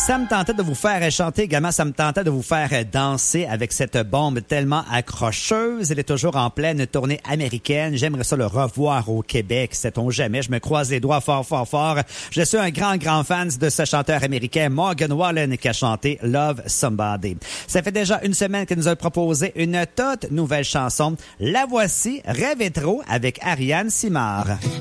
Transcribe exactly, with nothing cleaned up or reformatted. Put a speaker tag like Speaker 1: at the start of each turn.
Speaker 1: Ça me tentait de vous faire chanter également, ça me tentait de vous faire danser avec cette bombe tellement accrocheuse. Elle est toujours en pleine tournée américaine. J'aimerais ça le revoir au Québec, sait-on jamais. Je me croise les doigts fort, fort, fort. Je suis un grand, grand fan de ce chanteur américain Morgan Wallen qui a chanté Love Somebody. Ça fait déjà une semaine qu'il nous a proposé une toute nouvelle chanson. La voici, Révétro avec Ariane Simard.